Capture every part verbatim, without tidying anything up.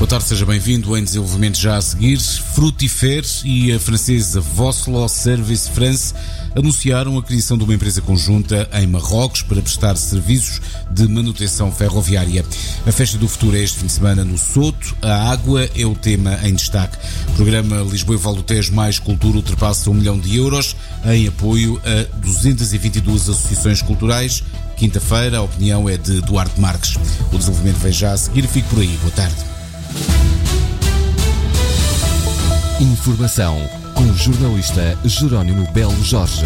Boa tarde, seja bem-vindo. Em desenvolvimento já a seguir, Frutifer e a francesa Voslo Service France anunciaram a criação de uma empresa conjunta em Marrocos para prestar serviços de manutenção ferroviária. A Festa do Futuro é este fim de semana no Soto. A água é o tema em destaque. O programa Lisboa e Val do Tejo mais Cultura ultrapassa um milhão de euros em apoio a duzentas e vinte e duas associações culturais. Quinta-feira, a opinião é de Duarte Marques. O desenvolvimento vem já a seguir. Fique por aí. Boa tarde. Informação com o jornalista Jerónimo Belo Jorge.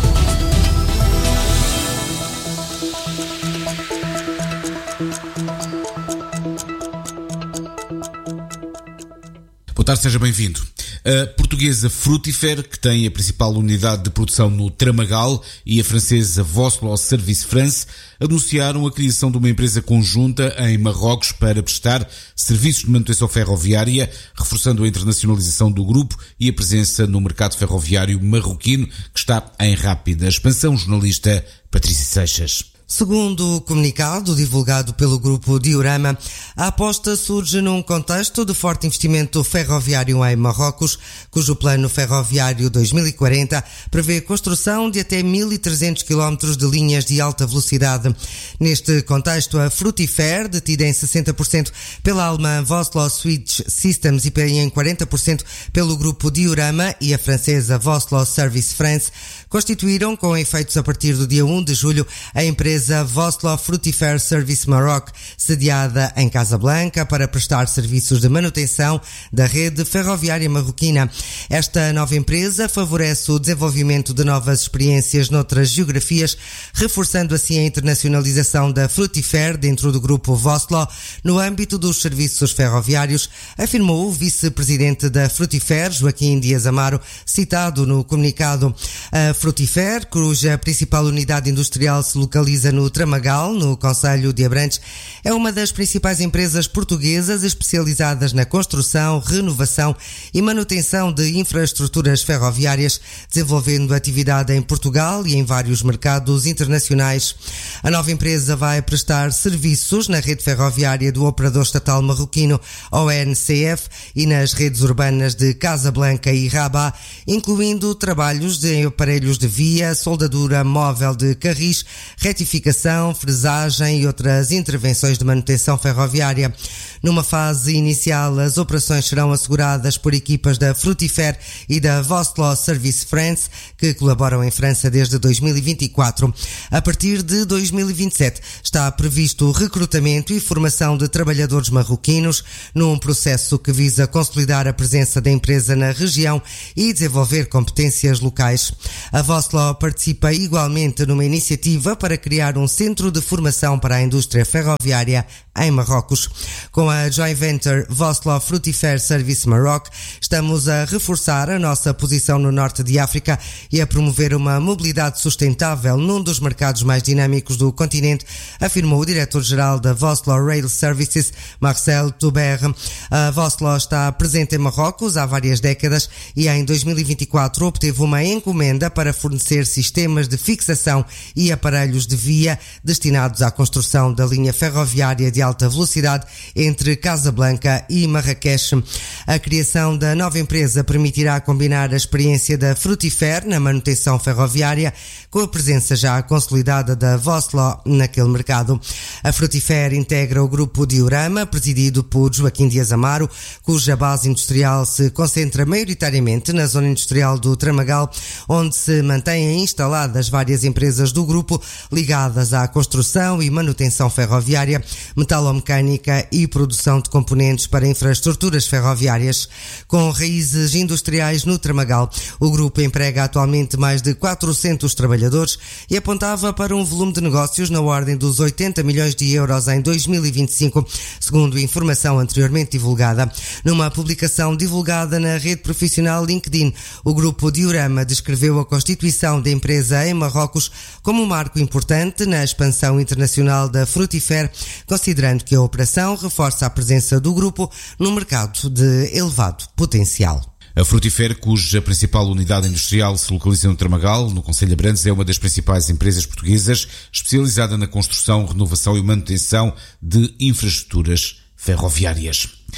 Boa tarde, seja bem-vindo. A portuguesa Frutifer, que tem a principal unidade de produção no Tramagal, e a francesa Voslo Service France anunciaram a criação de uma empresa conjunta em Marrocos para prestar serviços de manutenção ferroviária, reforçando a internacionalização do grupo e a presença no mercado ferroviário marroquino, que está em rápida expansão. Jornalista Patrícia Seixas. Segundo o comunicado divulgado pelo grupo Diorama, a aposta surge num contexto de forte investimento ferroviário em Marrocos, cujo plano ferroviário dois mil e quarenta prevê a construção de até mil e trezentos quilómetros de linhas de alta velocidade. Neste contexto, a Frutifer, detida em sessenta por cento pela alemã Voslo Switch Systems e em quarenta por cento pelo grupo Diorama, e a francesa Voslo Service France, constituíram, com efeitos a partir do dia primeiro de julho, a empresa Voslo Frutifer Service Maroc, sediada em Casablanca, para prestar serviços de manutenção da rede ferroviária marroquina. Esta nova empresa favorece o desenvolvimento de novas experiências noutras geografias, reforçando assim a internacionalização da Frutifer dentro do grupo Voslo no âmbito dos serviços ferroviários, afirmou o vice-presidente da Frutifer, Joaquim Dias Amaro, citado no comunicado. A Frutifer, cuja principal unidade industrial se localiza no Tramagal, no concelho de Abrantes, é uma das principais empresas portuguesas especializadas na construção, renovação e manutenção de infraestruturas ferroviárias, desenvolvendo atividade em Portugal e em vários mercados internacionais. A nova empresa vai prestar serviços na rede ferroviária do operador estatal marroquino O N C F e nas redes urbanas de Casablanca e Rabat, incluindo trabalhos de aparelhos de via, soldadura móvel de carris, retificação, fresagem e outras intervenções de manutenção ferroviária. Numa fase inicial, as operações serão asseguradas por equipas da Frutifer e da Voslo Service France, que colaboram em França desde dois mil e vinte e quatro. A partir de dois mil e vinte e sete está previsto o recrutamento e formação de trabalhadores marroquinos, num processo que visa consolidar a presença da empresa na região e desenvolver competências locais. A Voslo participa igualmente numa iniciativa para criar um centro de formação para a indústria ferroviária em Marrocos. Com a joint venture Voslo Frutifer Service Maroc, estamos a reforçar a nossa posição no norte de África e a promover uma mobilidade sustentável num dos mercados mais dinâmicos do continente, afirmou o diretor-geral da Voslo Rail Services, Marcel Toubert. A Voslo está presente em Marrocos há várias décadas e em dois mil e vinte e quatro obteve uma encomenda para fornecer sistemas de fixação e aparelhos de via destinados à construção da linha ferroviária de alta velocidade entre Casablanca e Marrakech. A criação da nova empresa permitirá combinar a experiência da Frutifer na manutenção ferroviária com a presença já consolidada da Voslo naquele mercado. A Frutifer integra o grupo Diorama, presidido por Joaquim Dias Amaro, cuja base industrial se concentra maioritariamente na zona industrial do Tramagal, onde se mantêm instaladas várias empresas do grupo ligadas à construção e manutenção ferroviária, metalomecânica e produção de componentes para infraestruturas ferroviárias. Com raízes industriais no Tramagal, o grupo emprega atualmente mais de quatrocentos trabalhadores e apontava para um volume de negócios na ordem dos oitenta milhões de euros em dois mil e vinte e cinco, segundo informação anteriormente divulgada. Numa publicação divulgada na rede profissional LinkedIn, o grupo Diorama descreveu a constituição da empresa em Marrocos como um marco importante na expansão internacional da Frutifer, considerando que a operação reforça a presença do grupo num mercado de elevado potencial. A Frutifer, cuja principal unidade industrial se localiza no Tramagal, no concelho de Abrantes, é uma das principais empresas portuguesas especializada na construção, renovação e manutenção de infraestruturas ferroviárias.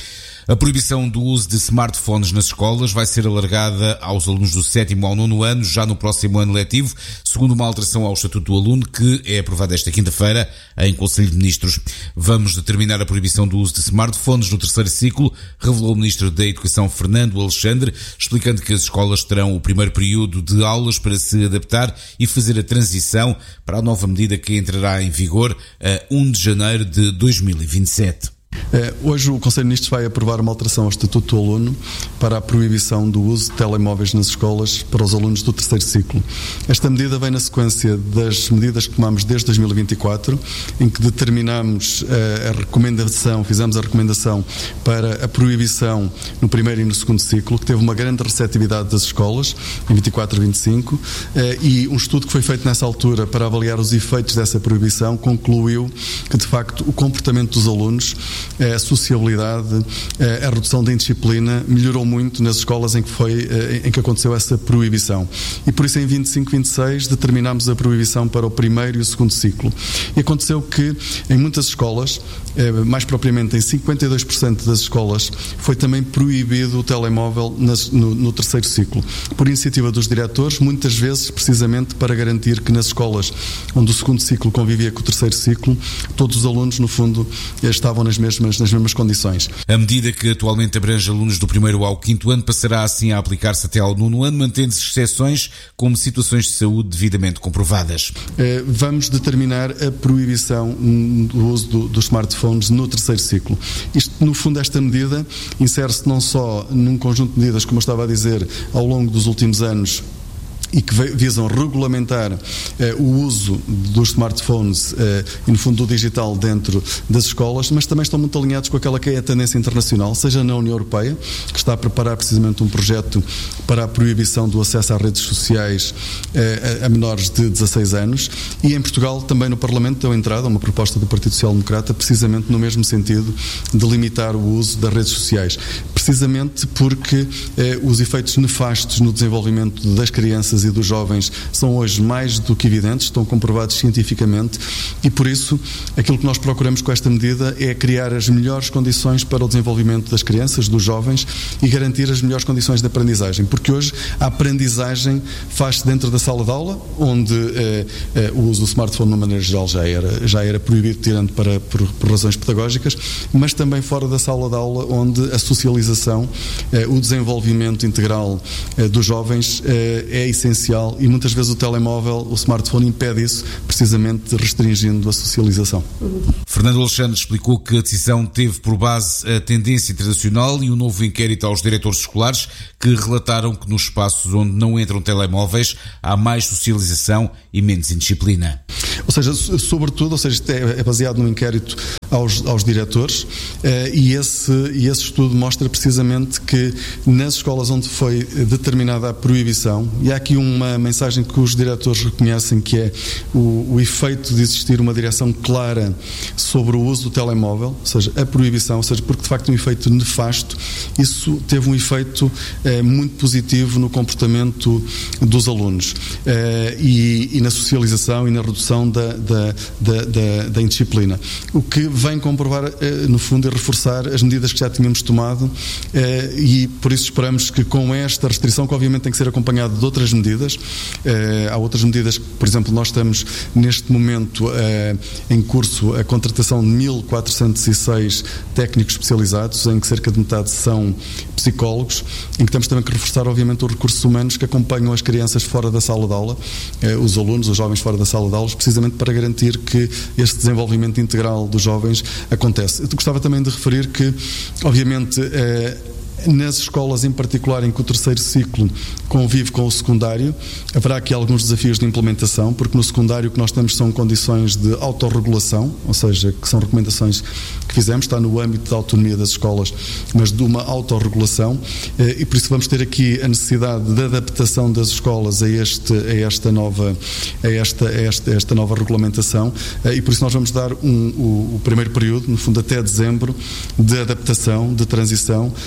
A proibição do uso de smartphones nas escolas vai ser alargada aos alunos do sétimo ao nono ano, já no próximo ano letivo, segundo uma alteração ao Estatuto do Aluno, que é aprovada esta quinta-feira em Conselho de Ministros. Vamos determinar a proibição do uso de smartphones no terceiro ciclo, revelou o Ministro da Educação, Fernando Alexandre, explicando que as escolas terão o primeiro período de aulas para se adaptar e fazer a transição para a nova medida que entrará em vigor a primeiro de janeiro de dois mil e vinte e sete. Hoje o Conselho de Ministros vai aprovar uma alteração ao Estatuto do Aluno para a proibição do uso de telemóveis nas escolas para os alunos do terceiro ciclo. Esta medida vem na sequência das medidas que tomamos desde dois mil e vinte e quatro, em que determinamos a recomendação, fizemos a recomendação para a proibição no primeiro e no segundo ciclo, que teve uma grande receptividade das escolas, em vinte e quatro e vinte e cinco, e um estudo que foi feito nessa altura para avaliar os efeitos dessa proibição concluiu que, de facto, o comportamento dos alunos, a sociabilidade, a redução da indisciplina melhorou muito nas escolas em que, foi, em que aconteceu essa proibição. E por isso em vinte e cinco e vinte e seis determinámos a proibição para o primeiro e o segundo ciclo. E aconteceu que em muitas escolas, mais propriamente em cinquenta e dois por cento das escolas, foi também proibido o telemóvel no, no terceiro ciclo. Por iniciativa dos diretores, muitas vezes precisamente para garantir que nas escolas onde o segundo ciclo convivia com o terceiro ciclo, todos os alunos no fundo estavam nas mesmas Mesmas, nas mesmas condições. A medida, que atualmente abrange alunos do primeiro ao quinto ano, passará assim a aplicar-se até ao nono ano, mantendo-se exceções como situações de saúde devidamente comprovadas. Vamos determinar a proibição do uso do, dos smartphones no terceiro ciclo. Isto, no fundo, esta medida insere-se não só num conjunto de medidas, como eu estava a dizer, ao longo dos últimos anos, e que visam regulamentar eh, o uso dos smartphones eh, e, no fundo, do digital dentro das escolas, mas também estão muito alinhados com aquela que é a tendência internacional, seja na União Europeia, que está a preparar precisamente um projeto para a proibição do acesso às redes sociais eh, a, a menores de dezasseis anos, e em Portugal, também no Parlamento, deu entrada uma proposta do Partido Social Democrata, precisamente no mesmo sentido de limitar o uso das redes sociais, precisamente porque eh, os efeitos nefastos no desenvolvimento das crianças e dos jovens são hoje mais do que evidentes, estão comprovados cientificamente, e por isso aquilo que nós procuramos com esta medida é criar as melhores condições para o desenvolvimento das crianças, dos jovens, e garantir as melhores condições de aprendizagem, porque hoje a aprendizagem faz-se dentro da sala de aula, onde eh, eh, o uso do smartphone, de uma maneira geral, já era, já era proibido, tirando para, por, por razões pedagógicas, mas também fora da sala de aula, onde a socialização, eh, o desenvolvimento integral eh, dos jovens eh, é essencial, e muitas vezes o telemóvel, o smartphone, impede isso, precisamente restringindo a socialização. Fernando Alexandre explicou que a decisão teve por base a tendência internacional e um novo inquérito aos diretores escolares, que relataram que nos espaços onde não entram telemóveis há mais socialização e menos indisciplina. Ou seja, sobretudo, ou seja, isto é baseado num inquérito aos, aos diretores, eh, e, esse, e esse estudo mostra precisamente que nas escolas onde foi determinada a proibição, e há aqui uma mensagem que os diretores reconhecem, que é o, o efeito de existir uma direção clara sobre o uso do telemóvel, ou seja, a proibição, ou seja, porque de facto é um efeito nefasto, isso teve um efeito eh, muito positivo no comportamento dos alunos, eh, e, e na socialização e na redução da, da, da, da, da indisciplina. O que vem comprovar, eh, no fundo, é reforçar as medidas que já tínhamos tomado, eh, e por isso esperamos que com esta restrição, que obviamente tem que ser acompanhada de outras medidas, eh, há outras medidas que, por exemplo, nós estamos neste momento eh, em curso a contratação de mil quatrocentos e seis técnicos especializados, em que cerca de metade são psicólogos, em que temos também que reforçar, obviamente, os recursos humanos que acompanham as crianças fora da sala de aula, eh, os alunos, os jovens fora da sala de aulas, precisamente para garantir que este desenvolvimento integral dos jovens acontece. Eu gostava também de referir que, obviamente, eh, nas escolas em particular em que o terceiro ciclo convive com o secundário, haverá aqui alguns desafios de implementação, porque no secundário o que nós temos são condições de autorregulação, ou seja, que são recomendações que fizemos, está no âmbito da autonomia das escolas, mas de uma autorregulação, e por isso vamos ter aqui a necessidade de adaptação das escolas a, este, a, esta, nova, a, esta, a, esta, a esta nova regulamentação, e por isso nós vamos dar um, o, o primeiro período, no fundo até dezembro, de adaptação, de transição,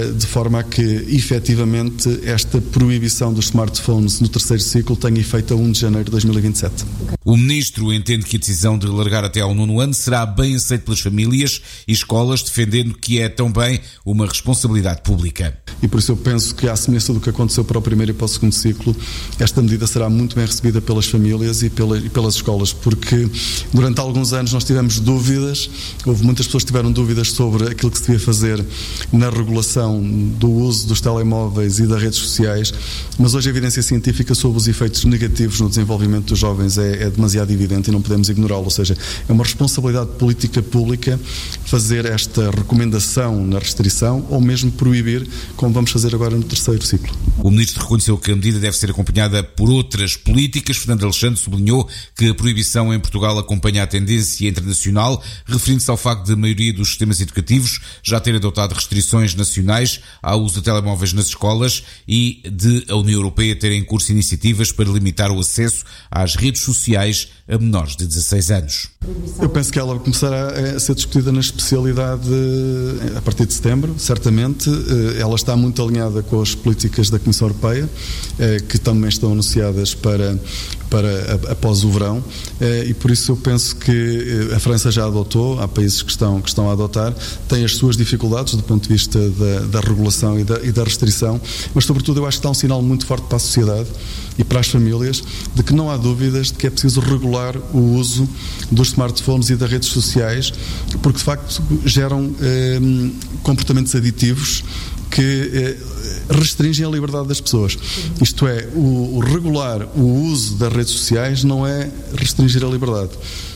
de forma a que, efetivamente, esta proibição dos smartphones no terceiro ciclo tenha efeito a primeiro de janeiro de dois mil e vinte e sete. O Ministro entende que a decisão de largar até ao nono ano será bem aceita pelas famílias e escolas, defendendo que é também uma responsabilidade pública. E por isso eu penso que, à semelhança do que aconteceu para o primeiro e para o segundo ciclo, esta medida será muito bem recebida pelas famílias e, pela, e pelas escolas, porque durante alguns anos nós tivemos dúvidas, houve muitas pessoas que tiveram dúvidas sobre aquilo que se devia fazer na regulação do uso dos telemóveis e das redes sociais, mas hoje a evidência científica sobre os efeitos negativos no desenvolvimento dos jovens é, é demasiado evidente e não podemos ignorá-lo, ou seja, é uma responsabilidade política pública fazer esta recomendação na restrição ou mesmo proibir, como vamos fazer agora no terceiro ciclo. O Ministro reconheceu que a medida deve ser acompanhada por outras políticas. Fernando Alexandre sublinhou que a proibição em Portugal acompanha a tendência internacional, referindo-se ao facto de a maioria dos sistemas educativos já ter adotado restrições nacionais ao uso de telemóveis nas escolas e de a União Europeia ter em curso iniciativas para limitar o acesso às redes sociais a menores de dezasseis anos. Eu penso que ela começará a ser discutida na especialidade a partir de setembro, certamente. Ela está muito alinhada com as políticas da Comissão Europeia, que também estão anunciadas para, para após o verão, e por isso eu penso que a França já adotou, há países que estão, que estão a adotar, têm as suas dificuldades do ponto de vista da, da regulação e da, e da restrição, mas sobretudo eu acho que dá um sinal muito forte para a sociedade e para as famílias de que não há dúvidas de que é preciso regular o uso dos smartphones e das redes sociais, porque de facto geram eh, comportamentos aditivos que eh, restringem a liberdade das pessoas. Isto é, o, o regular o uso das redes sociais não é restringir a liberdade,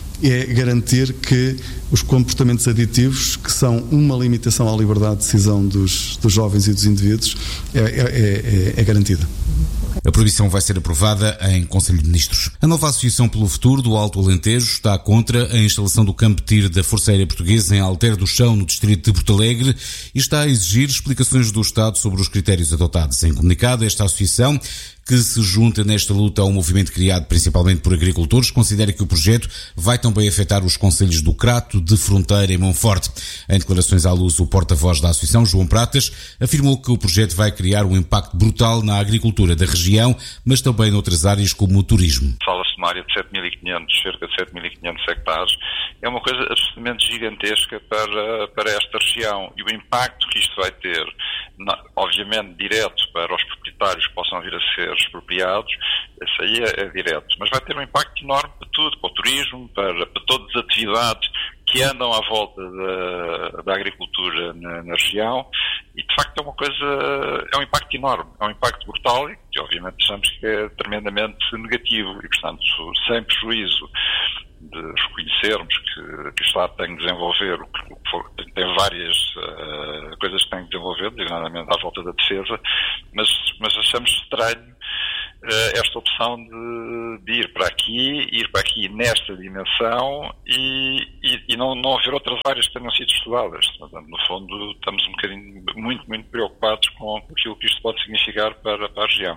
é garantir que os comportamentos aditivos, que são uma limitação à liberdade de decisão dos, dos jovens e dos indivíduos, é, é, é, é garantida. A proibição vai ser aprovada em Conselho de Ministros. A nova Associação pelo Futuro do Alto Alentejo está contra a instalação do campo de tiro da Força Aérea Portuguesa em Alter do Chão, no distrito de Porto Alegre, e está a exigir explicações do Estado sobre os critérios adotados. Em comunicado, esta associação, que se junta nesta luta a um movimento criado principalmente por agricultores, considera que o projeto vai também afetar os concelhos do Crato, de Fronteira e Monforte. Em declarações à luz, o porta-voz da associação, João Pratas, afirmou que o projeto vai criar um impacto brutal na agricultura da região, mas também noutras áreas como o turismo. Fala-se de uma área de sete mil e quinhentos, cerca de sete mil e quinhentos hectares. É uma coisa absolutamente gigantesca para, para esta região, e o impacto que isto vai ter, obviamente direto para os proprietários que possam vir a ser expropriados, isso aí é, é direto, mas vai ter um impacto enorme para tudo, para o turismo, para, para todas as atividades que andam à volta da, da agricultura na, na região, e de facto é uma coisa, é um impacto enorme, é um impacto brutal e que obviamente achamos que é tremendamente negativo e, portanto, sem prejuízo de reconhecermos que, que o Estado tem de desenvolver, o que for, tem várias uh, coisas que tem de desenvolver, designadamente à volta da defesa, mas, mas achamos estranho uh, esta opção de, de ir para aqui, ir para aqui nesta dimensão e, e, e não, não haver outras áreas que tenham sido estudadas. Portanto, no fundo, estamos um bocadinho, muito, muito preocupados com aquilo que isto pode significar para, para a região.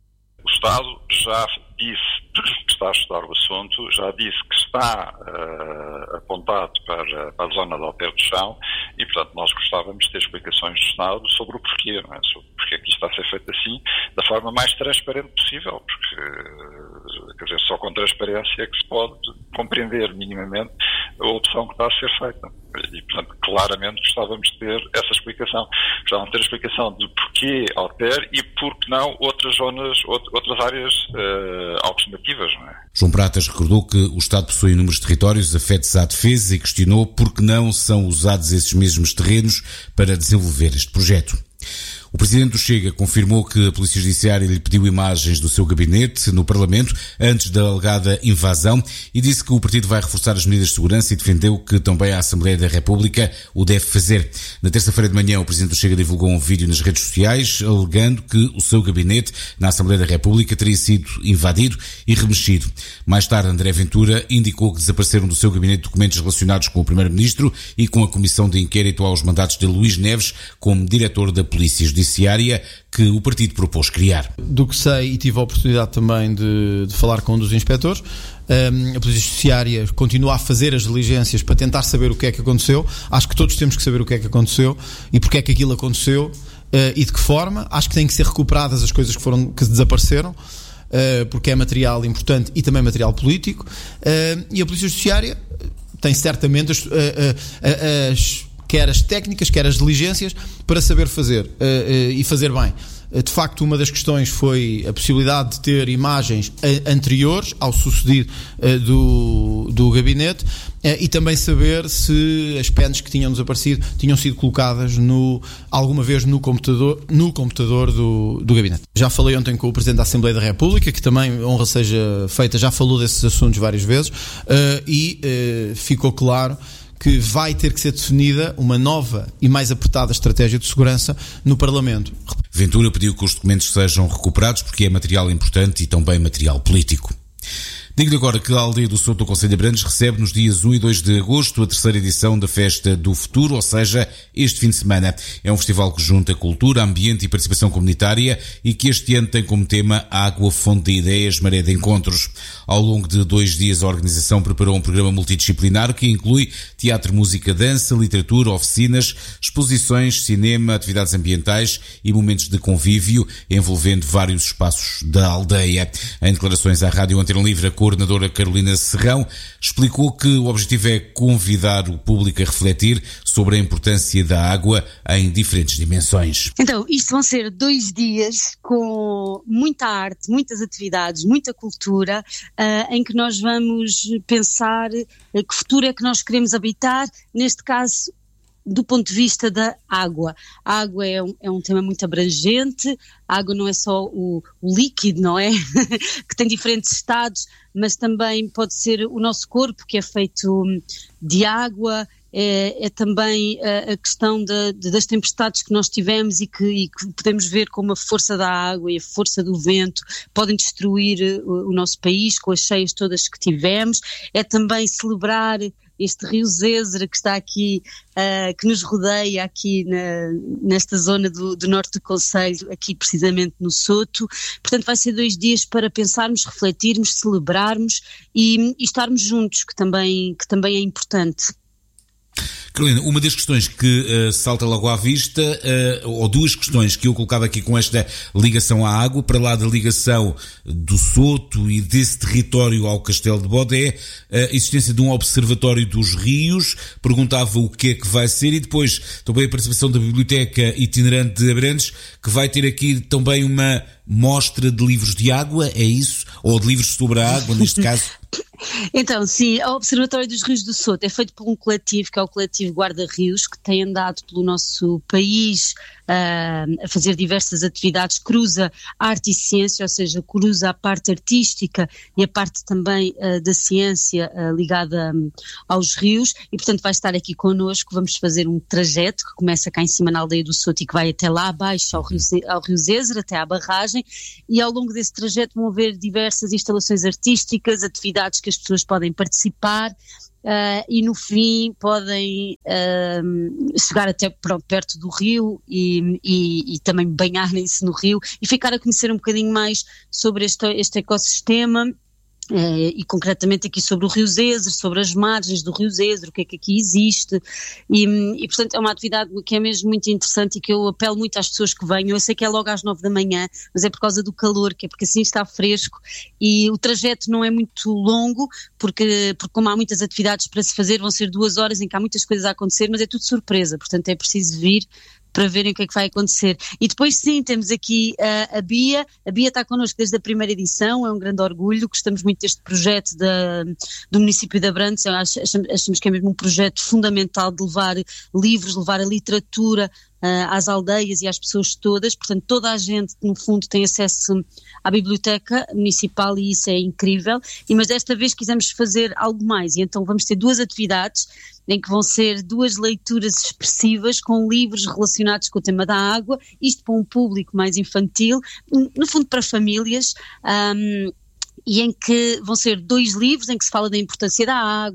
O Estado já disse que está a estudar o assunto, já disse que está uh, apontado para, para a zona de Alter do Chão e, portanto, nós gostávamos de ter explicações do Estado sobre o porquê, não é? Sobre porque é que isto está a ser feito assim, da forma mais transparente possível, porque, quer dizer, só com transparência é que se pode compreender minimamente a opção que está a ser feita. E, portanto, claramente gostávamos de ter essa explicação. Gostávamos de ter a explicação de porquê Alter e por que não outras zonas, outras áreas uh, alternativas, não é? João Pratas recordou que o Estado possui inúmeros territórios afetos à defesa e questionou por que não são usados esses mesmos terrenos para desenvolver este projeto. O Presidente do Chega confirmou que a Polícia Judiciária lhe pediu imagens do seu gabinete no Parlamento antes da alegada invasão e disse que o partido vai reforçar as medidas de segurança e defendeu que também a Assembleia da República o deve fazer. Na terça-feira de manhã, o Presidente do Chega divulgou um vídeo nas redes sociais alegando que o seu gabinete na Assembleia da República teria sido invadido e remexido. Mais tarde, André Ventura indicou que desapareceram do seu gabinete documentos relacionados com o Primeiro-Ministro e com a Comissão de Inquérito aos mandatos de Luís Neves como diretor da Polícia Judiciária que o partido propôs criar. Do que sei, e tive a oportunidade também de, de falar com um dos inspectores, um, a Polícia Judiciária continua a fazer as diligências para tentar saber o que é que aconteceu. Acho que todos temos que saber o que é que aconteceu e porque é que aquilo aconteceu. e de que forma. Acho que têm que ser recuperadas as coisas que, foram, que desapareceram, porque é material importante e também material político, e a Polícia Judiciária tem certamente as, as, quer as técnicas, quer as diligências para saber fazer e fazer bem. De facto, uma das questões foi a possibilidade de ter imagens anteriores ao sucedido do, do gabinete, e também saber se as pens que tinham desaparecido tinham sido colocadas no, alguma vez no computador, no computador do, do gabinete. Já falei ontem com o Presidente da Assembleia da República, que também, honra seja feita, já falou desses assuntos várias vezes, e ficou claro que vai ter que ser definida uma nova e mais apertada estratégia de segurança no Parlamento. Ventura pediu que os documentos sejam recuperados porque é material importante e também material político. Digo-lhe agora que a Aldeia do Soto do Concelho de Abrantes recebe nos dias um e dois de agosto a terceira edição da Festa do Futuro, ou seja, este fim de semana. É um festival que junta cultura, ambiente e participação comunitária e que este ano tem como tema Água, Fonte de Ideias, Maré de Encontros. Ao longo de dois dias a organização preparou um programa multidisciplinar que inclui teatro, música, dança, literatura, oficinas, exposições, cinema, atividades ambientais e momentos de convívio envolvendo vários espaços da aldeia. Em declarações à Rádio Antena Livre, a coordenadora Carolina Serrão explicou que o objetivo é convidar o público a refletir sobre a importância da água em diferentes dimensões. Então, isto vão ser dois dias com muita arte, muitas atividades, muita cultura, uh, em que nós vamos pensar uh, que futuro é que nós queremos habitar, neste caso do ponto de vista da água. A água é um, é um tema muito abrangente, a água não é só o, o líquido, não é? Que tem diferentes estados, mas também pode ser o nosso corpo, que é feito de água, é, é também a, a questão de, de, das tempestades que nós tivemos e que, e que podemos ver como a força da água e a força do vento podem destruir o, o nosso país com as cheias todas que tivemos. É também celebrar este rio Zézere que está aqui, uh, que nos rodeia aqui na, nesta zona do, do norte do concelho, aqui precisamente no Soto. Portanto, vai ser dois dias para pensarmos, refletirmos, celebrarmos e, e estarmos juntos, que também, que também é importante. Carolina, uma das questões que uh, salta logo à vista, uh, ou duas questões que eu colocava aqui com esta ligação à água, para lá da ligação do Soto e desse território ao Castelo de Bode, é a existência de um observatório dos rios. Perguntava o que é que vai ser, e depois também a participação da Biblioteca Itinerante de Abrantes, que vai ter aqui também uma mostra de livros de água, é isso? Ou de livros sobre a água, neste caso? Então, sim, o Observatório dos Rios do Soto é feito por um coletivo, que é o coletivo Guarda-Rios, que tem andado pelo nosso país uh, a fazer diversas atividades, cruza arte e ciência, ou seja, cruza a parte artística e a parte também uh, da ciência uh, ligada um, aos rios, e portanto vai estar aqui connosco. Vamos fazer um trajeto que começa cá em cima na Aldeia do Soto e que vai até lá abaixo ao Rio, ao Rio Zézere, até à barragem, e ao longo desse trajeto vão haver diversas instalações artísticas, atividades que as pessoas podem participar, uh, e no fim podem uh, chegar até pronto, perto do rio e, e, e também banharem-se no rio e ficar a conhecer um bocadinho mais sobre este, este ecossistema. Uh, e concretamente aqui sobre o Rio Zézere, sobre as margens do Rio Zézere, o que é que aqui existe, e, e portanto é uma atividade que é mesmo muito interessante e que eu apelo muito às pessoas que venham. Eu sei que é logo às nove da manhã, mas é por causa do calor, que é porque assim está fresco, e o trajeto não é muito longo, porque, porque como há muitas atividades para se fazer, vão ser duas horas em que há muitas coisas a acontecer, mas é tudo surpresa, portanto é preciso vir para verem o que é que vai acontecer. E depois sim, temos aqui uh, a Bia, a Bia está connosco desde a primeira edição, é um grande orgulho, gostamos muito deste projeto da, do município de Abrantes, achamos, achamos que é mesmo um projeto fundamental de levar livros, levar a literatura uh, às aldeias e às pessoas todas, portanto toda a gente no fundo tem acesso à biblioteca municipal e isso é incrível, e, mas desta vez quisemos fazer algo mais, e então vamos ter duas atividades em que vão ser duas leituras expressivas com livros relacionados com o tema da água, isto para um público mais infantil, no fundo para famílias, um, e em que vão ser dois livros em que se fala da importância da água,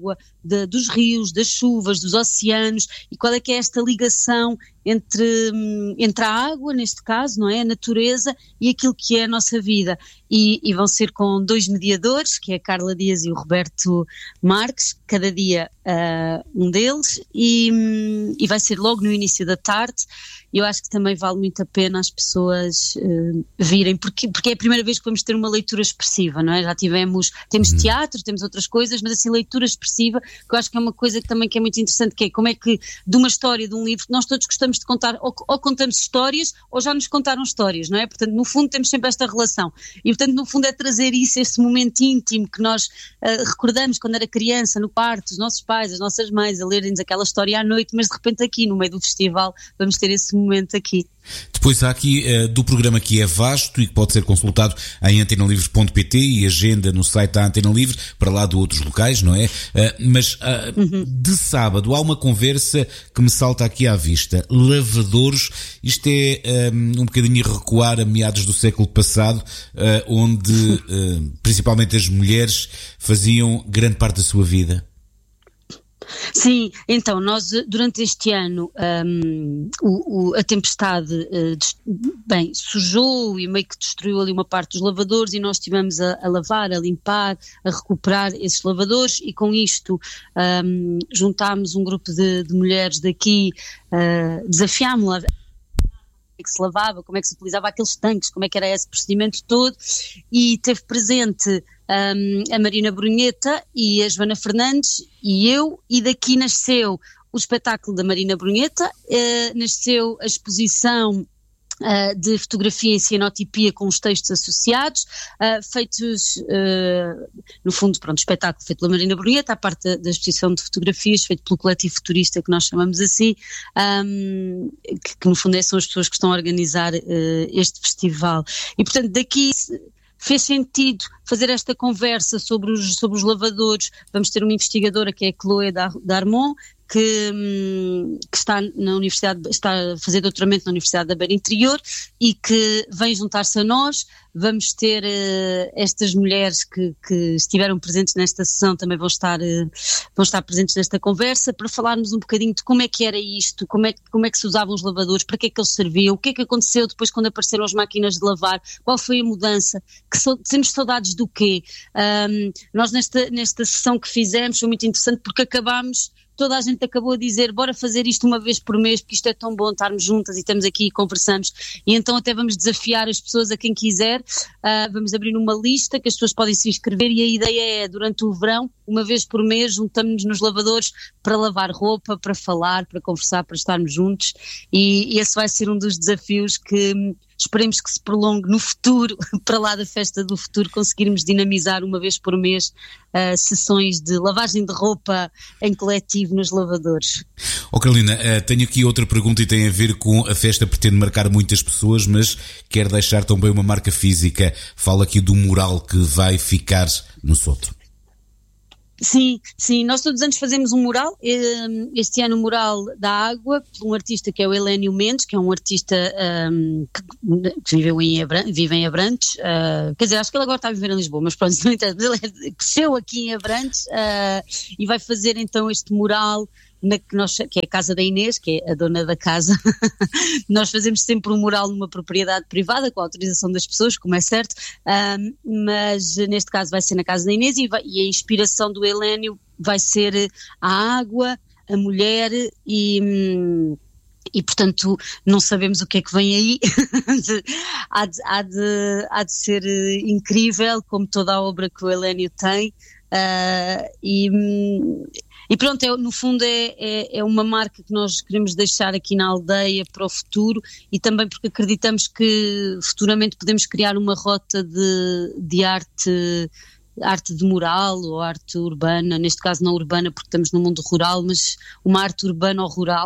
de, dos rios, das chuvas, dos oceanos, e qual é que é esta ligação entre, entre a água, neste caso, não é? A natureza e aquilo que é a nossa vida. E, e vão ser com dois mediadores, que é a Carla Dias e o Roberto Marques, cada dia uh, um deles, e, e vai ser logo no início da tarde. Eu acho que também vale muito a pena as pessoas uh, virem, porque, porque é a primeira vez que vamos ter uma leitura expressiva, não é? Já tivemos, temos teatro, temos outras coisas, mas assim, leitura expressiva, que eu acho que é uma coisa que também que é muito interessante, que é como é que de uma história, de um livro, nós todos gostamos de contar, ou, ou contamos histórias, ou já nos contaram histórias, não é? Portanto, no fundo temos sempre esta relação, e portanto, no fundo é trazer isso, esse momento íntimo que nós uh, recordamos quando era criança, no quarto, os nossos pais, as nossas mães, a lerem-nos aquela história à noite, mas de repente aqui, no meio do festival, vamos ter esse momento aqui. Depois há aqui uh, do programa que é vasto e que pode ser consultado em antena livre ponto pt e agenda no site da Antena Livre, para lá de outros locais, não é? Uh, mas uh, uhum. de sábado há uma conversa que me salta aqui à vista. Lavadores, isto é um, um bocadinho recuar a meados do século passado, uh, onde uh, principalmente as mulheres faziam grande parte da sua vida. Sim, então nós durante este ano um, o, o, a tempestade uh, des, bem, sujou e meio que destruiu ali uma parte dos lavadores, e nós estivemos a, a lavar, a limpar, a recuperar esses lavadores, e com isto um, juntámos um grupo de, de mulheres daqui, uh, desafiámos-la que se lavava, como é que se utilizava aqueles tanques, como é que era esse procedimento todo, e teve presente um, a Marina Brunheta e a Joana Fernandes e eu, e daqui nasceu o espetáculo da Marina Brunheta, uh, nasceu a exposição Uh, de fotografia em cianotipia com os textos associados, uh, feitos, uh, no fundo, pronto, espetáculo feito pela Marina Brunheta, à parte da, da exposição de fotografias, feito pelo coletivo futurista, que nós chamamos assim, um, que, que no fundo são as pessoas que estão a organizar uh, este festival. E, portanto, daqui fez sentido fazer esta conversa sobre os, sobre os lavadores. Vamos ter uma investigadora, que é a Chloé Darmon, que, que está na Universidade, está a fazer doutoramento na Universidade da Beira Interior, e que vem juntar-se a nós. Vamos ter uh, estas mulheres que, que estiveram presentes nesta sessão, também vão estar, uh, vão estar presentes nesta conversa, para falarmos um bocadinho de como é que era isto, como é, como é que se usavam os lavadores, para que é que eles serviam, o que é que aconteceu depois quando apareceram as máquinas de lavar, qual foi a mudança, que so, temos saudades do quê? Um, nós nesta, nesta sessão que fizemos foi muito interessante, porque acabámos, toda a gente acabou a dizer, bora fazer isto uma vez por mês, porque isto é tão bom estarmos juntas e estamos aqui e conversamos, e então até vamos desafiar as pessoas, a quem quiser, uh, vamos abrir uma lista que as pessoas podem se inscrever, e a ideia é, durante o verão, uma vez por mês, juntamos-nos nos lavadores para lavar roupa, para falar, para conversar, para estarmos juntos, e, e esse vai ser um dos desafios que esperemos que se prolongue no futuro, para lá da festa do futuro, conseguirmos dinamizar uma vez por mês uh, sessões de lavagem de roupa em coletivo nos lavadores. Oh, Carolina, uh, tenho aqui outra pergunta e tem a ver com a festa. Pretende marcar muitas pessoas, mas quer deixar também uma marca física. Fala aqui do mural que vai ficar no Soto. Sim, sim, nós todos os anos fazemos um mural, este ano o mural da água, por um artista que é o Helénio Mendes, que é um artista um, que viveu em Abrantes, vive em Abrantes, uh, quer dizer, acho que ele agora está a viver em Lisboa, mas pronto, não interessa, ele cresceu aqui em Abrantes uh, e vai fazer então este mural, Na, que, nós, que é a casa da Inês, que é a dona da casa. Nós fazemos sempre um mural numa propriedade privada, com a autorização das pessoas, como é certo, um, mas neste caso vai ser na casa da Inês, e, vai, e a inspiração do Helénio vai ser a água, a mulher e... e portanto não sabemos o que é que vem aí. há, de, há, de, há de ser incrível, como toda a obra que o Helénio tem, uh, e... E pronto, é, no fundo é, é, é uma marca que nós queremos deixar aqui na aldeia para o futuro, e também porque acreditamos que futuramente podemos criar uma rota de, de arte, arte de mural ou arte urbana, neste caso não urbana porque estamos no mundo rural, mas uma arte urbana ou rural,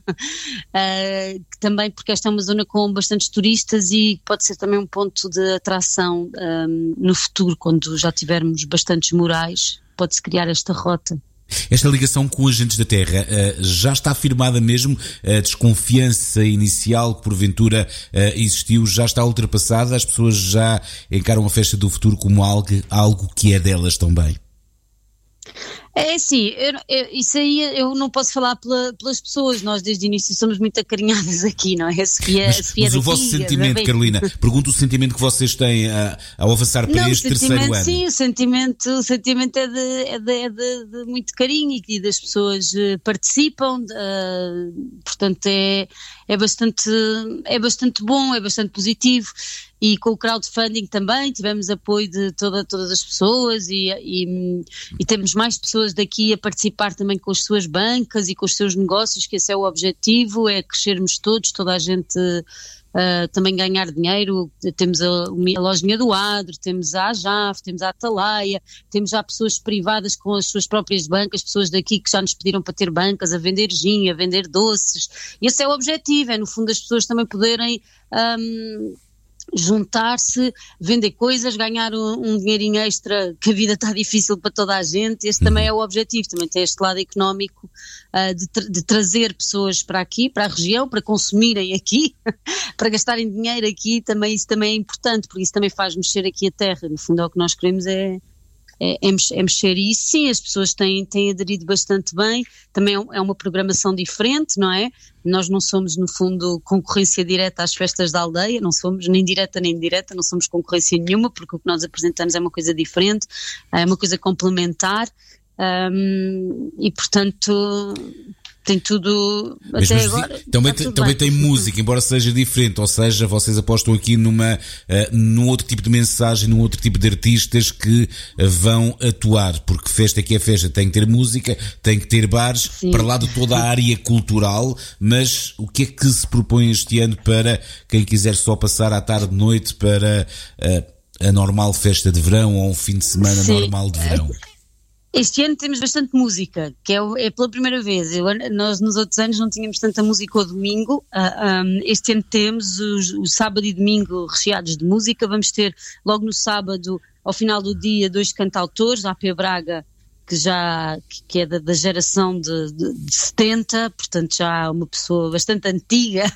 uh, que também porque esta é uma zona com bastantes turistas e pode ser também um ponto de atração um, no futuro, quando já tivermos bastantes murais, pode-se criar esta rota. Esta ligação com os agentes da terra uh, já está firmada mesmo? A desconfiança inicial que porventura uh, existiu já está ultrapassada? As pessoas já encaram a festa do futuro como algo, algo que é delas também? É assim, eu, eu, isso aí eu não posso falar pela, pelas pessoas, nós desde o início somos muito acarinhadas aqui, não é? A Sofia, mas, a Sofia mas daqui, o vosso sentimento, Carolina, pergunto o sentimento que vocês têm a, ao avançar para não, este terceiro ano. Sim, o sentimento, o sentimento é, de, é, de, é de, de muito carinho e das pessoas participam, uh, portanto é, é, bastante, é bastante bom, é bastante positivo. E com o crowdfunding também tivemos apoio de toda, todas as pessoas e, e, e temos mais pessoas daqui a participar também com as suas bancas e com os seus negócios, que esse é o objetivo, é crescermos todos, toda a gente uh, também ganhar dinheiro. Temos a, a lojinha do Adro, temos a Ajaf, temos a Atalaia, temos já pessoas privadas com as suas próprias bancas, pessoas daqui que já nos pediram para ter bancas, a vender gin, a vender doces. Esse é o objetivo, é no fundo as pessoas também poderem... Um, juntar-se, vender coisas, ganhar um, um dinheirinho extra, que a vida está difícil para toda a gente. Este também é o objetivo, também tem este lado económico uh, de, tra- de trazer pessoas para aqui, para a região, para consumirem aqui, para gastarem dinheiro aqui, também, isso também é importante, porque isso também faz mexer aqui a terra. No fundo é o que nós queremos, é, é, é, mexer, é mexer, e isso sim, as pessoas têm, têm aderido bastante bem. Também é uma programação diferente, não é? Nós não somos, no fundo, concorrência direta às festas da aldeia, não somos nem direta nem indireta, não somos concorrência nenhuma, porque o que nós apresentamos é uma coisa diferente, é uma coisa complementar, um, e portanto tem tudo, mas, até mas, agora também, tudo também bem. Tem música, embora seja diferente, ou seja, vocês apostam aqui numa, uh, num outro tipo de mensagem, num outro tipo de artistas que uh, vão atuar, porque festa que é festa tem que ter música, tem que ter bares, sim, para lá de toda a área cultural. Mas o que é que se propõe este ano para quem quiser só passar à tarde, noite, para uh, a normal festa de verão ou um fim de semana, sim, normal de verão? Este ano temos bastante música, que é, é pela primeira vez. Eu, nós nos outros anos não tínhamos tanta música ao domingo. Uh, um, este ano temos o, o sábado e domingo recheados de música. Vamos ter logo no sábado, ao final do dia, dois cantautores, a A P Braga, que já que é da, da geração de, de, de setenta, portanto já uma pessoa bastante antiga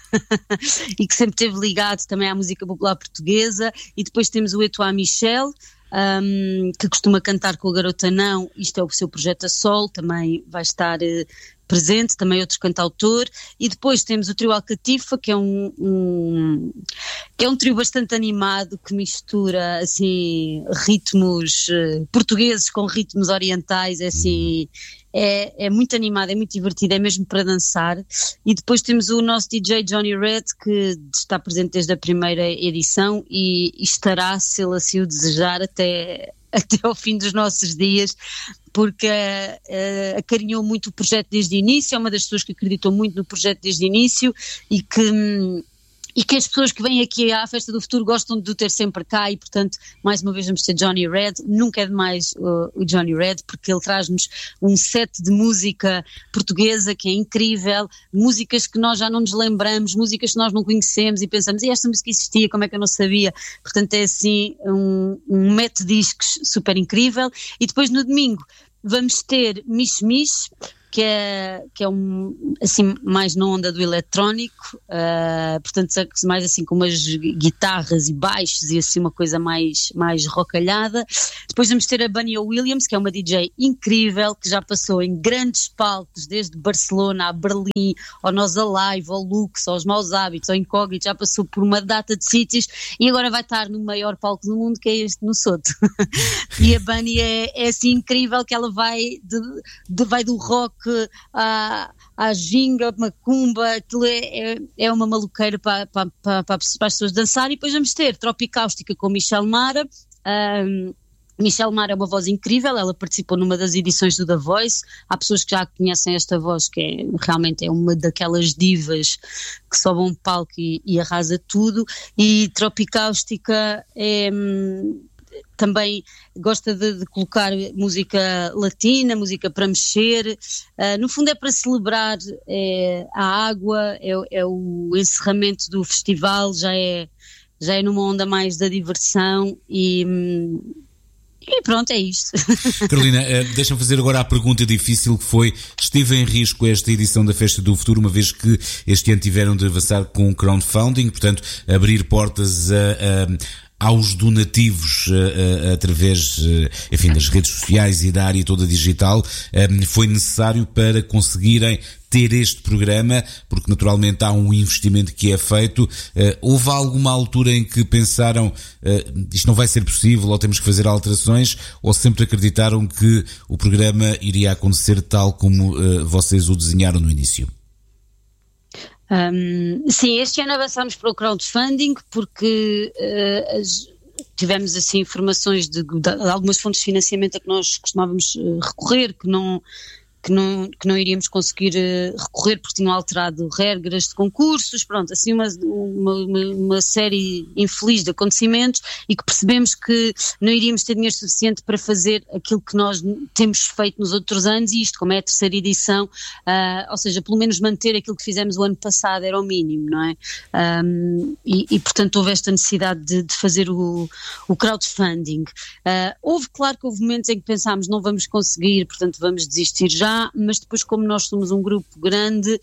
e que sempre esteve ligado também à música popular portuguesa. E depois temos o Etoile Michel, Um, que costuma cantar com a Garota Não, isto é o seu projeto a solo, também vai estar uh, presente, também outro cantautor. E depois temos o trio Alcatifa, que é um, um, que é um trio bastante animado, que mistura assim ritmos uh, portugueses com ritmos orientais, é assim... É, é muito animado, é muito divertido, é mesmo para dançar. E depois temos o nosso D J Johnny Red, que está presente desde a primeira edição e, e estará, se ele assim o desejar, até, até ao fim dos nossos dias, porque uh, acarinhou muito o projeto desde o início, é uma das pessoas que acreditou muito no projeto desde o início e que... Hum, e que as pessoas que vêm aqui à Festa do Futuro gostam de o ter sempre cá e, portanto, mais uma vez vamos ter Johnny Red. Nunca é demais uh, o Johnny Red, porque ele traz-nos um set de música portuguesa que é incrível, músicas que nós já não nos lembramos, músicas que nós não conhecemos e pensamos, e esta música existia, como é que eu não sabia? Portanto, é assim um, um mete-discos super incrível. E depois no domingo vamos ter Mish Mish, que é, que é um, assim, mais na onda do eletrónico, uh, portanto, mais assim com umas guitarras e baixos e assim uma coisa mais, mais rockalhada. Depois vamos ter a Bunny Williams, que é uma D J incrível, que já passou em grandes palcos, desde Barcelona a Berlim, ao Nós Alive, ao Lux, aos Maus Hábitos, ao Incógnito, já passou por uma data de sítios e agora vai estar no maior palco do mundo, que é este no Soto. E a Bunny é, é assim incrível, que ela vai, de, de, vai do rock à, à ginga, macumba, aquilo é, é, é uma maluqueira para, para, para, para as pessoas dançarem. E depois vamos ter Tropicáustica com Michel Mara. Um, Michel Mara é uma voz incrível, ela participou numa das edições do The Voice. Há pessoas que já conhecem esta voz, que é, realmente é uma daquelas divas que sobe um palco e, e arrasa tudo. E Tropicáustica é... também gosta de, de colocar música latina, música para mexer, uh, no fundo é para celebrar é, a água, é, é o encerramento do festival, já é, já é numa onda mais da diversão e... E pronto, é isto. Carolina, deixa-me fazer agora a pergunta difícil que foi, esteve em risco esta edição da Festa do Futuro, uma vez que este ano tiveram de avançar com o crowdfunding, portanto, abrir portas a... a aos donativos uh, uh, através, uh, enfim, das redes sociais e da área toda digital, um, foi necessário para conseguirem ter este programa, porque naturalmente há um investimento que é feito. Uh, houve alguma altura em que pensaram uh, isto não vai ser possível ou temos que fazer alterações, ou sempre acreditaram que o programa iria acontecer tal como uh, vocês o desenharam no início? Um, sim, este ano avançámos para o crowdfunding porque uh, as, tivemos assim informações de, de, de algumas fontes de financiamento a que nós costumávamos uh, recorrer, que não, que, não, que não iríamos conseguir uh, recorrer porque tinham alterado regras de concursos, pronto, assim uma, uma, uma série infeliz de acontecimentos, e que percebemos que não iríamos ter dinheiro suficiente para fazer aquilo que nós temos feito nos outros anos, e isto, como é a terceira edição, uh, ou seja, pelo menos manter aquilo que fizemos o ano passado era o mínimo, não é? Um, e, e portanto houve esta necessidade de, de fazer o, o crowdfunding. Uh, houve, claro que houve momentos em que pensámos não vamos conseguir, portanto vamos desistir já, mas depois, como nós somos um grupo grande,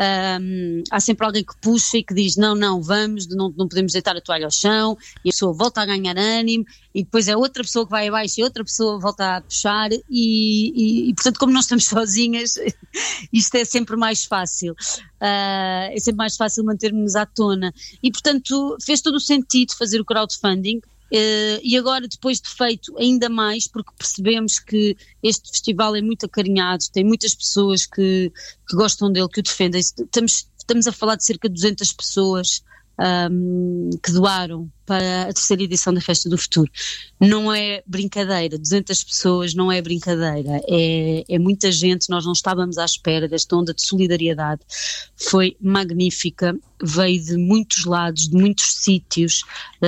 um, há sempre alguém que puxa e que diz não, não, vamos, não, não podemos deitar a toalha ao chão, e a pessoa volta a ganhar ânimo, e depois é outra pessoa que vai abaixo e outra pessoa volta a puxar, e, e, e portanto, como nós estamos sozinhas, isto é sempre mais fácil, uh, é sempre mais fácil manter-nos à tona, e portanto fez todo o sentido fazer o crowdfunding. Uh, e agora, depois de feito, ainda mais, porque percebemos que este festival é muito acarinhado, tem muitas pessoas que, que gostam dele, que o defendem. Estamos, estamos a falar de cerca de duzentas pessoas um, que doaram para a terceira edição da Festa do Futuro. Não é brincadeira, duzentas pessoas não é brincadeira, é, é muita gente, nós não estávamos à espera desta onda de solidariedade, foi magnífica, veio de muitos lados, de muitos sítios,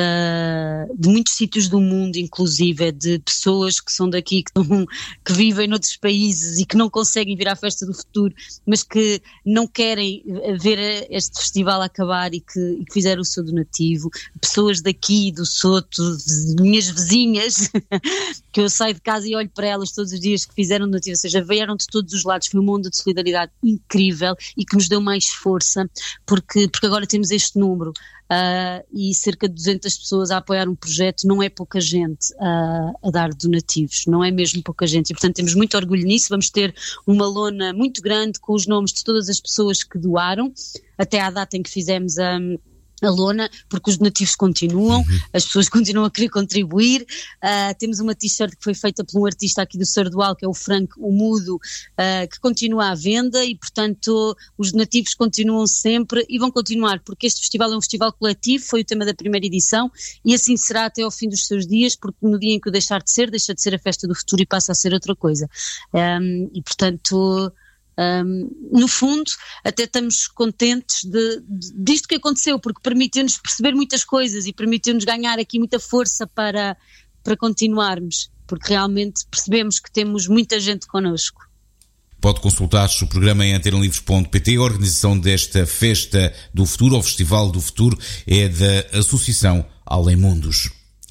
uh, de muitos sítios do mundo, inclusive, de pessoas que são daqui, que, estão, que vivem noutros países e que não conseguem vir à Festa do Futuro, mas que não querem ver este festival acabar e que, e que fizeram o seu donativo, pessoas daqui, do Soto, minhas vizinhas, que eu saio de casa e olho para elas todos os dias, que fizeram donativo, ou seja, vieram de todos os lados, foi uma onda de solidariedade incrível e que nos deu mais força, porque, porque agora temos este número, uh, e cerca de duzentas pessoas a apoiar um projeto, não é pouca gente uh, a dar donativos, não é mesmo pouca gente, e portanto temos muito orgulho nisso. Vamos ter uma lona muito grande com os nomes de todas as pessoas que doaram, até à data em que fizemos a um, a lona, porque os donativos continuam, uhum. As pessoas continuam a querer contribuir. Uh, temos uma t-shirt que foi feita por um artista aqui do Sardual, que é o Frank o Mudo, uh, que continua à venda, e portanto os donativos continuam sempre e vão continuar, porque este festival é um festival coletivo, foi o tema da primeira edição e assim será até ao fim dos seus dias, porque no dia em que o deixar de ser, deixa de ser a Festa do Futuro e passa a ser outra coisa. Um, e portanto... Um, no fundo até estamos contentes de, de, disto que aconteceu, porque permitiu-nos perceber muitas coisas e permitiu-nos ganhar aqui muita força para, para continuarmos, porque realmente percebemos que temos muita gente connosco. Pode consultar o programa em antena livres ponto pt. A organização desta Festa do Futuro, ou Festival do Futuro, é da Associação Além Mundos.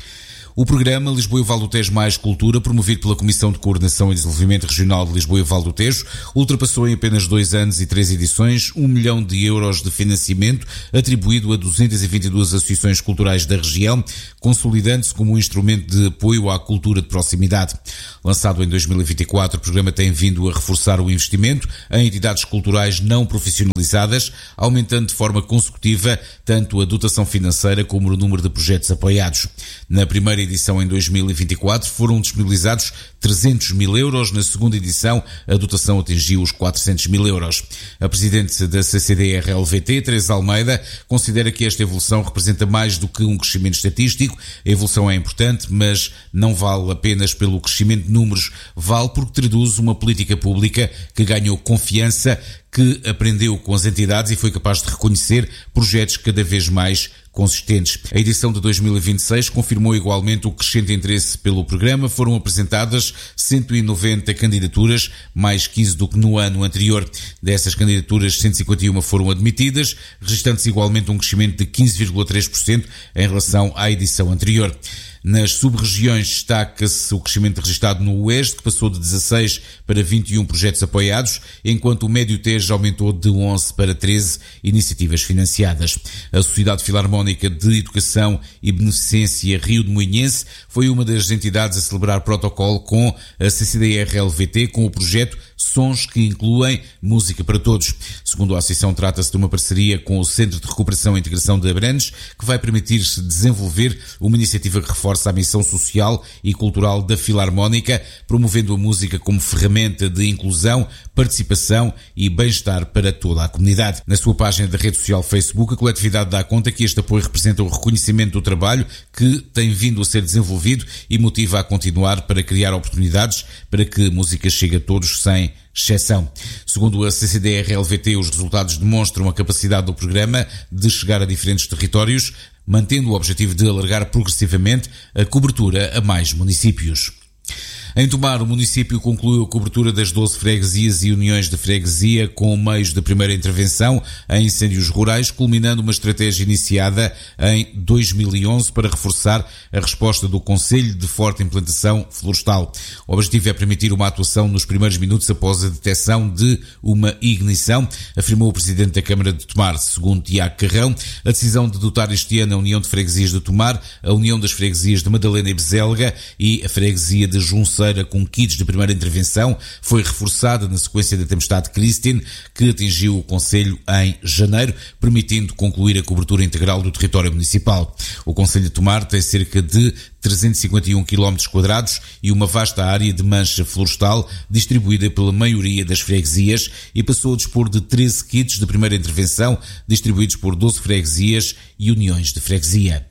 O programa Lisboa e Val do Tejo Mais Cultura, promovido pela Comissão de Coordenação e Desenvolvimento Regional de Lisboa e Val do Tejo, ultrapassou em apenas dois anos e três edições um milhão de euros de financiamento atribuído a duzentas e vinte e duas associações culturais da região, consolidando-se como um instrumento de apoio à cultura de proximidade. Lançado em dois mil e vinte e quatro, o programa tem vindo a reforçar o investimento em entidades culturais não profissionalizadas, aumentando de forma consecutiva tanto a dotação financeira como o número de projetos apoiados. Na primeira edição em dois mil e vinte e quatro foram disponibilizados trezentos mil euros, na segunda edição a dotação atingiu os quatrocentos mil euros. A presidente da C C D R L V T, Teresa Almeida, considera que esta evolução representa mais do que um crescimento estatístico. A evolução é importante, mas não vale apenas pelo crescimento de números, vale porque traduz uma política pública que ganhou confiança, que aprendeu com as entidades e foi capaz de reconhecer projetos cada vez mais consistentes. A edição de dois mil e vinte e seis confirmou igualmente o crescente interesse pelo programa. Foram apresentadas cento e noventa candidaturas, mais quinze do que no ano anterior. Dessas candidaturas, cento e cinquenta e uma foram admitidas, registando-se igualmente um crescimento de quinze vírgula três por cento em relação à edição anterior. Nas sub-regiões destaca-se o crescimento registrado no Oeste, que passou de dezasseis para vinte e um projetos apoiados, enquanto o Médio Tejo aumentou de onze para treze iniciativas financiadas. A Sociedade Filarmónica de Educação e Beneficência Rio de Moinhense foi uma das entidades a celebrar protocolo com a C C D R L V T com o projeto Sons que incluem música para todos. Segundo a Associação, trata-se de uma parceria com o Centro de Recuperação e Integração de Abrantes, que vai permitir desenvolver uma iniciativa que reforça a missão social e cultural da Filarmónica, promovendo a música como ferramenta de inclusão, participação e bem-estar para toda a comunidade. Na sua página da rede social Facebook, a coletividade dá conta que este apoio representa o reconhecimento do trabalho que tem vindo a ser desenvolvido e motiva a continuar para criar oportunidades para que a música chegue a todos sem exceção. Segundo a C C D R L V T, os resultados demonstram a capacidade do programa de chegar a diferentes territórios, mantendo o objetivo de alargar progressivamente a cobertura a mais municípios. Em Tomar, o município concluiu a cobertura das doze freguesias e uniões de freguesia com meios de primeira intervenção em incêndios rurais, culminando uma estratégia iniciada em dois mil e onze para reforçar a resposta do Conselho de forte implantação florestal. O objetivo é permitir uma atuação nos primeiros minutos após a detecção de uma ignição, afirmou o Presidente da Câmara de Tomar. Segundo Tiago Carrão, a decisão de dotar este ano a União de Freguesias de Tomar, a União das Freguesias de Madalena e Bezelga e a Freguesia de Junceira com kits de primeira intervenção foi reforçada na sequência da tempestade Christine, que atingiu o concelho em janeiro, permitindo concluir a cobertura integral do território municipal. O Conselho de Tomar tem cerca de trezentos e cinquenta e um quilómetros quadrados e uma vasta área de mancha florestal distribuída pela maioria das freguesias e passou a dispor de treze kits de primeira intervenção distribuídos por doze freguesias e uniões de freguesia.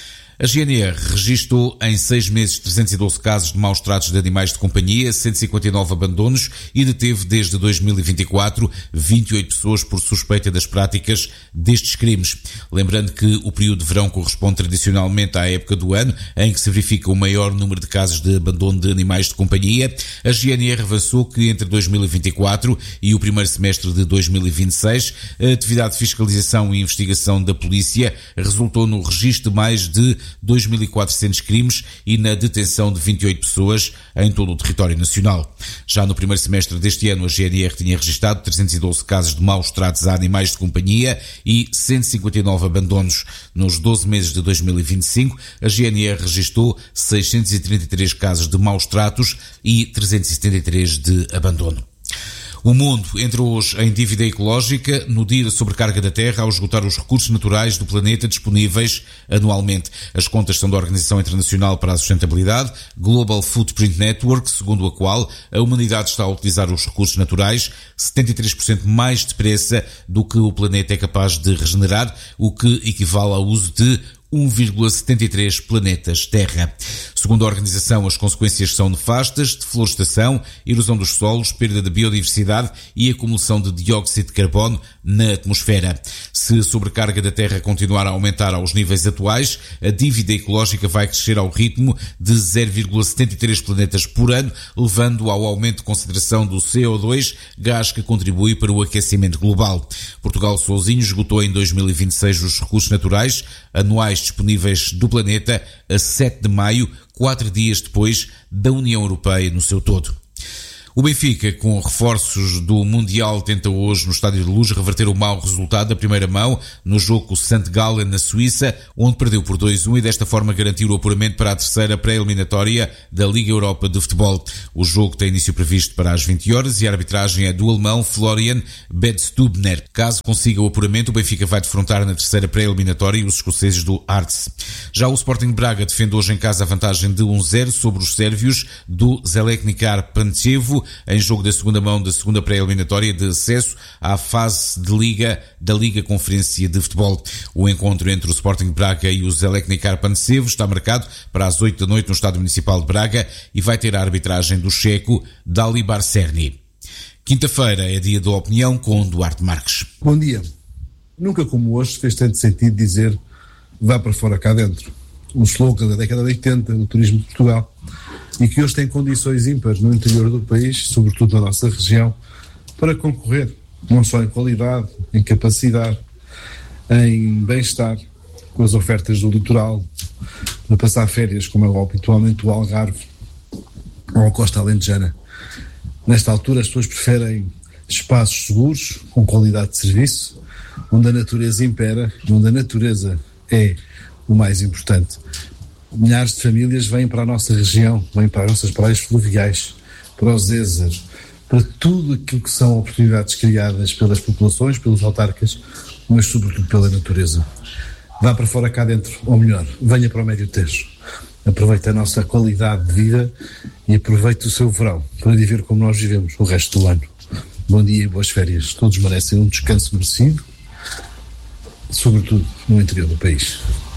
A G N R registrou em seis meses trezentos e doze casos de maus tratos de animais de companhia, cento e cinquenta e nove abandonos e deteve desde dois mil e vinte e quatro vinte e oito pessoas por suspeita das práticas destes crimes. Lembrando que o período de verão corresponde tradicionalmente à época do ano em que se verifica o maior número de casos de abandono de animais de companhia, a G N R avançou que entre dois mil e vinte e quatro e o primeiro semestre de dois mil e vinte e seis, a atividade de fiscalização e investigação da polícia resultou no registro de mais de dois mil e quatrocentos crimes e na detenção de vinte e oito pessoas em todo o território nacional. Já no primeiro semestre deste ano, a G N R tinha registrado trezentos e doze casos de maus tratos a animais de companhia e cento e cinquenta e nove abandonos. Nos doze meses de dois mil e vinte e cinco, a G N R registrou seiscentos e trinta e três casos de maus tratos e trezentos e setenta e três de abandono. O mundo entrou hoje em dívida ecológica no dia da sobrecarga da Terra ao esgotar os recursos naturais do planeta disponíveis anualmente. As contas são da Organização Internacional para a Sustentabilidade, Global Footprint Network, segundo a qual a humanidade está a utilizar os recursos naturais setenta e três por cento mais depressa do que o planeta é capaz de regenerar, o que equivale ao uso de um vírgula setenta e três planetas Terra. Segundo a organização, as consequências são nefastas: deflorestação, erosão dos solos, perda de biodiversidade e acumulação de dióxido de carbono na atmosfera. Se a sobrecarga da Terra continuar a aumentar aos níveis atuais, a dívida ecológica vai crescer ao ritmo de zero vírgula setenta e três planetas por ano, levando ao aumento de concentração do C O dois, gás que contribui para o aquecimento global. Portugal sozinho esgotou em dois mil e vinte e seis os recursos naturais anuais disponíveis do planeta a sete de maio, quatro dias depois da União Europeia no seu todo. O Benfica, com reforços do Mundial, tenta hoje no Estádio de Luz reverter o mau resultado da primeira mão no jogo com o Sankt Gallen na Suíça, onde perdeu por dois a um e desta forma garantiu o apuramento para a terceira pré-eliminatória da Liga Europa de Futebol. O jogo tem início previsto para as vinte horas e a arbitragem é do alemão Florian Bedstubner. Caso consiga o apuramento, o Benfica vai defrontar na terceira pré-eliminatória os escoceses do Hearts. Já o Sporting Braga defende hoje em casa a vantagem de um zero sobre os sérvios do Željezničar Pančevo, em jogo da segunda mão da segunda pré-eliminatória de acesso à fase de Liga da Liga Conferência de Futebol. O encontro entre o Sporting Braga e o Željezničar Pančevo está marcado para as oito da noite no Estádio Municipal de Braga e vai ter a arbitragem do checo Dalibor Cerny. Quinta-feira é dia da opinião com Duarte Marques. Bom dia. Nunca como hoje fez tanto sentido dizer vá para fora cá dentro. Um slogan da década de oitenta do turismo de Portugal, e que hoje tem condições ímpares no interior do país, sobretudo na nossa região, para concorrer, não só em qualidade, em capacidade, em bem-estar, com as ofertas do litoral, para passar férias, como é habitualmente o Algarve ou a Costa Alentejana. Nesta altura as pessoas preferem espaços seguros, com qualidade de serviço, onde a natureza impera e onde a natureza é o mais importante. Milhares de famílias vêm para a nossa região, vêm para as nossas praias fluviais, para os Ézeres, para tudo aquilo que são oportunidades criadas pelas populações, pelos autarcas, mas sobretudo pela natureza. Vá para fora cá dentro, ou melhor, venha para o Médio Tejo. Aproveite a nossa qualidade de vida e aproveite o seu verão para viver como nós vivemos o resto do ano. Bom dia e boas férias. Todos merecem um descanso merecido, sobretudo no interior do país.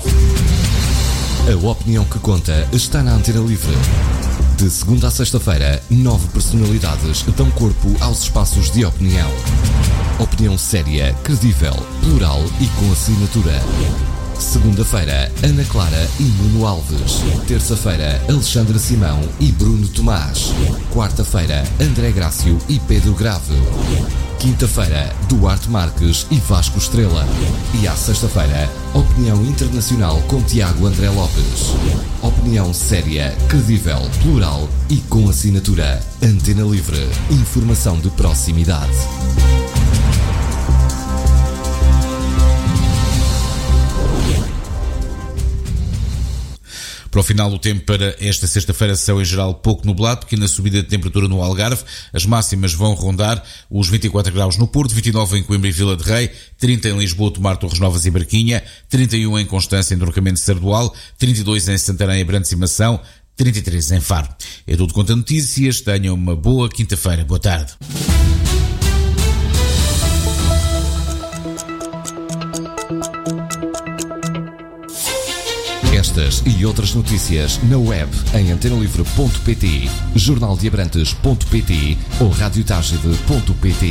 A opinião que conta está na Antena Livre. De segunda a sexta-feira, nove personalidades dão corpo aos espaços de opinião. Opinião séria, credível, plural e com assinatura. Segunda-feira, Ana Clara e Nuno Alves. Terça-feira, Alexandra Simão e Bruno Tomás. Quarta-feira, André Grácio e Pedro Grave. Quinta-feira, Duarte Marques e Vasco Estrela. E à sexta-feira, Opinião Internacional com Tiago André Lopes. Opinião séria, credível, plural e com assinatura. Antena Livre. Informação de proximidade. Para o final, o tempo para esta sexta-feira, céu em geral pouco nublado, pequena subida de temperatura no Algarve. As máximas vão rondar os vinte e quatro graus no Porto, vinte e nove em Coimbra e Vila de Rei, trinta em Lisboa, Tomar, Torres Novas e Barquinha, trinta e um em Constância, em Entroncamento de Sardual, trinta e dois em Santarém, Abrantes e Mação, trinta e três em Faro. É tudo quanto a notícias. Tenham uma boa quinta-feira. Boa tarde. Estas e outras notícias na web em antena livre ponto pt, jornal de abrantes ponto pt ou rádio tagide ponto pt.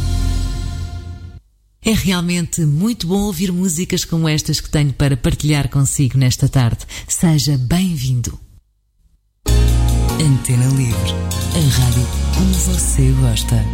É realmente muito bom ouvir músicas como estas que tenho para partilhar consigo nesta tarde. Seja bem-vindo. Antena Livre, a rádio como você gosta.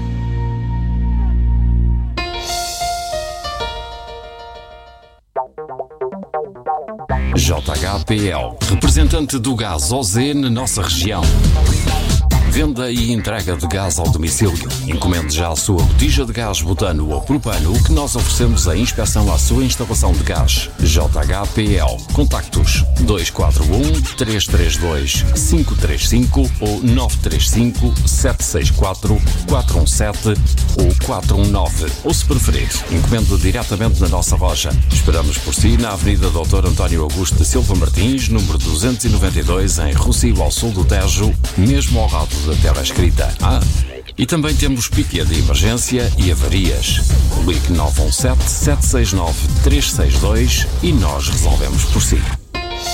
J H P L, representante do gás O Z na nossa região. Venda e entrega de gás ao domicílio. Encomende já a sua botija de gás butano ou propano, que nós oferecemos a inspeção à sua instalação de gás. J H P L. Contactos dois quatro um, três três dois, cinco três cinco ou nove três cinco, sete seis quatro, quatro um sete ou quatro um nove. Ou, se preferir, encomende diretamente na nossa loja. Esperamos por si na Avenida doutor António Augusto de Silva Martins, número duzentos e noventa e dois, em Rossio, ao sul do Tejo, mesmo ao lado da tela escrita. Ah, e também temos piquet de emergência e avarias. Ligue nove um sete, sete seis nove, três seis dois e nós resolvemos por si.